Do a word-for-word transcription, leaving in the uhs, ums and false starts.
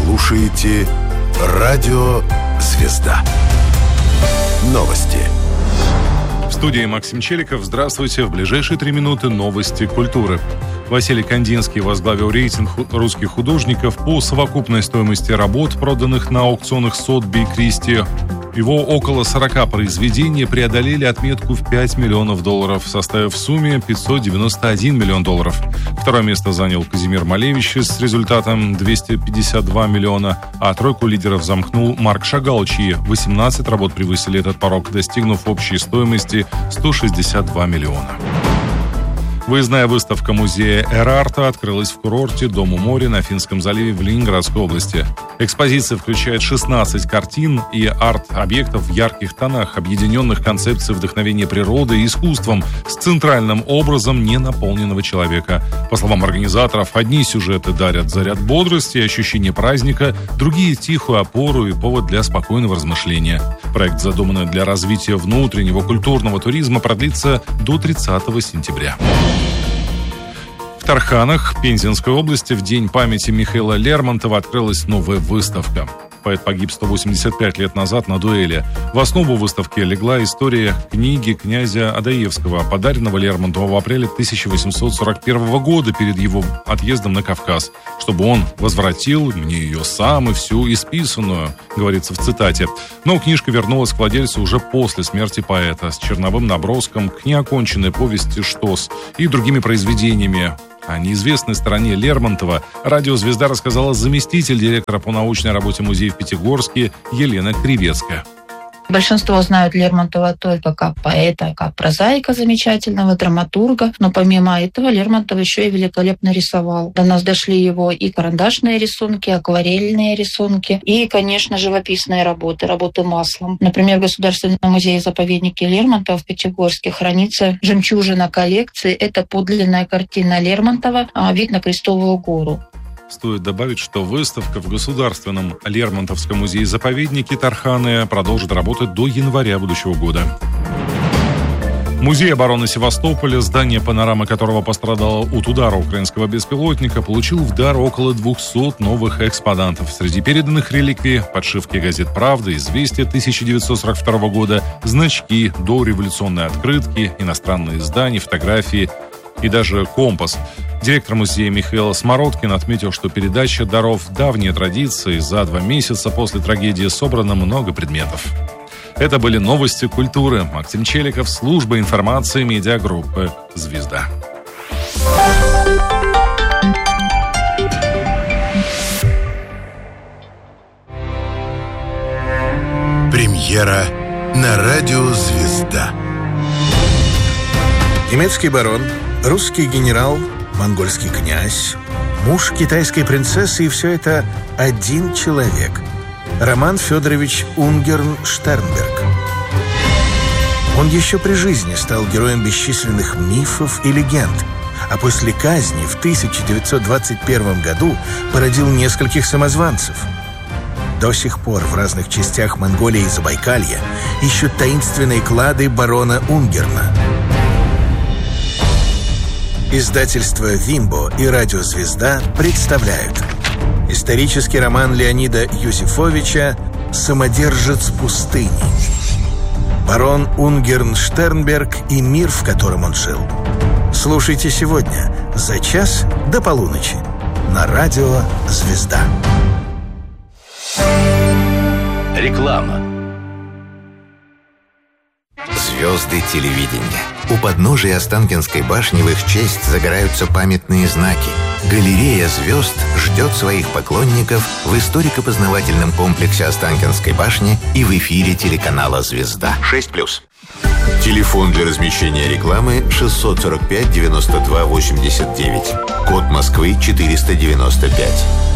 слушаете «Радио Звезда». Новости. В студии Максим Челиков. Здравствуйте. В ближайшие три минуты новости культуры. Василий Кандинский возглавил рейтинг русских художников по совокупной стоимости работ, проданных на аукционах Сотби и Кристи. Его около сорока произведений преодолели отметку в пять миллионов долларов, составив в сумме пятьсот девяносто один миллион долларов. Второе место занял Казимир Малевич с результатом двести пятьдесят два миллиона, а тройку лидеров замкнул Марк Шагал, чьи восемнадцать работ превысили этот порог, достигнув общей стоимости сто шестьдесят два миллиона. Выездная выставка музея Эр-Арта открылась в курорте Дом у моря на Финском заливе в Ленинградской области. Экспозиция включает шестнадцать картин и арт-объектов в ярких тонах, объединенных концепцией вдохновения природой и искусством с центральным образом ненаполненного человека. По словам организаторов, одни сюжеты дарят заряд бодрости и ощущение праздника, другие — тихую опору и повод для спокойного размышления. Проект, задуманный для развития внутреннего культурного туризма, продлится до тридцатого сентября. В Тарханах, Пензенской области, в день памяти Михаила Лермонтова открылась новая выставка. Поэт погиб сто восемьдесят пять лет назад на дуэли. В основу выставки легла история книги князя Адаевского, подаренного Лермонтову в апреле тысяча восемьсот сорок первого года перед его отъездом на Кавказ, чтобы он возвратил мне ее сам и всю исписанную, говорится в цитате. Но книжка вернулась к владельцу уже после смерти поэта с черновым наброском к неоконченной повести «Штос» и другими произведениями. О неизвестной стороне Лермонтова «Радио Звезда» рассказала заместитель директора по научной работе музея в Пятигорске Елена Кривецкая. Большинство знают Лермонтова только как поэта, как прозаика замечательного, драматурга. Но помимо этого Лермонтов еще и великолепно рисовал. До нас дошли его и карандашные рисунки, акварельные рисунки, и, конечно, живописные работы, работы маслом. Например, в Государственном музее-заповеднике Лермонтова в Пятигорске хранится жемчужина коллекции. Это подлинная картина Лермонтова «Вид на Крестовую гору». Стоит добавить, что выставка в Государственном Лермонтовском музее-заповеднике Тарханы продолжит работать до января будущего года. Музей обороны Севастополя, здание панорамы которого пострадало от удара украинского беспилотника, получил в дар около двухсот новых экспонатов. Среди переданных реликвий — подшивки газет «Правда», «Известия» тысяча девятьсот сорок второго года, значки, дореволюционные открытки, иностранные издания, фотографии и даже компас. Директор музея Михаил Смородкин отметил, что передача даров — давняя традиция, за два месяца после трагедии собрано много предметов. Это были новости культуры. Максим Челиков, служба информации медиагруппы «Звезда». Премьера на радио «Звезда». Немецкий барон, русский генерал, монгольский князь, муж китайской принцессы, и все это один человек — Роман Федорович Унгерн-Штернберг. Он еще при жизни стал героем бесчисленных мифов и легенд, а после казни в тысяча девятьсот двадцать первом году породил нескольких самозванцев. До сих пор в разных частях Монголии и Забайкалья ищут таинственные клады барона Унгерна. Издательство «Вимбо» и «Радио Звезда» представляют исторический роман Леонида Юзефовича «Самодержец пустыни». Барон Унгерн-Штернберг и мир, в котором он жил. Слушайте сегодня за час до полуночи на «Радио Звезда». Реклама. Звезды телевидения. У подножия Останкинской башни в их честь загораются памятные знаки. Галерея звезд ждет своих поклонников в историко-познавательном комплексе Останкинской башни и в эфире телеканала «Звезда». шесть плюс. Телефон для размещения рекламы шестьсот сорок пять девяносто два восемьдесят девять. Код Москвы четыреста девяносто пять.